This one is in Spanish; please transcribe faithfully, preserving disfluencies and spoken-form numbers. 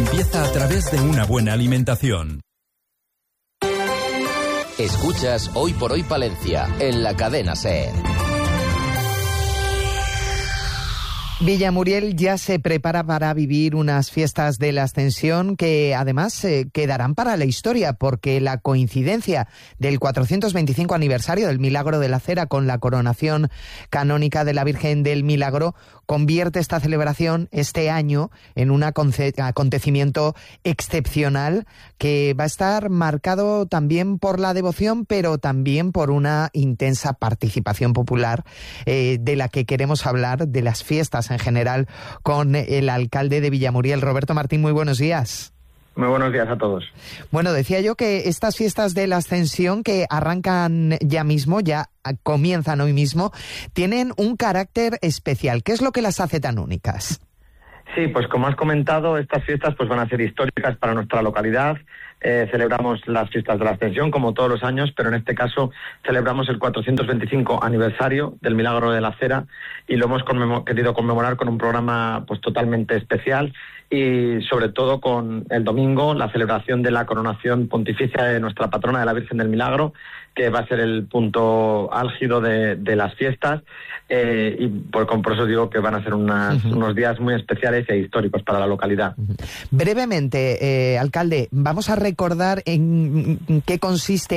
empieza a través de una buena alimentación. Escuchas Hoy por Hoy Palencia, en la cadena SER. Villamuriel ya se prepara para vivir unas fiestas de la Ascensión que además eh, quedarán para la historia, porque la coincidencia del cuatrocientos veinticinco aniversario del Milagro de la Cera con la coronación canónica de la Virgen del Milagro convierte esta celebración este año en un acontecimiento excepcional que va a estar marcado también por la devoción, pero también por una intensa participación popular eh, de la que queremos hablar, de las fiestas en general, con el alcalde de Villamuriel. Roberto Martín, muy buenos días. Muy buenos días a todos. Bueno, decía yo que estas fiestas de la Ascensión, que arrancan ya mismo, ya comienzan hoy mismo, tienen un carácter especial. ¿Qué es lo que las hace tan únicas? Sí, pues como has comentado, estas fiestas pues van a ser históricas para nuestra localidad. Eh, celebramos las fiestas de la Ascensión como todos los años, pero en este caso celebramos el cuatrocientos veinticinco aniversario del Milagro de la Cera y lo hemos conmemor- querido conmemorar con un programa pues totalmente especial y sobre todo con el domingo la celebración de la coronación pontificia de nuestra patrona de la Virgen del Milagro, que va a ser el punto álgido de, de las fiestas eh, y por, por eso digo que van a ser unas, uh-huh. unos días muy especiales e históricos para la localidad. Uh-huh. Brevemente, eh, alcalde, vamos a recordar en, en qué consiste